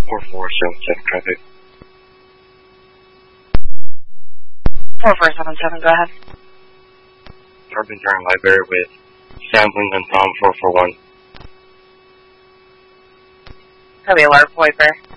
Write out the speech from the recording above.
4477 traffic. 4477, go ahead. Urban Turn Library with sampling on Tom 441. Copy, Lark Viper.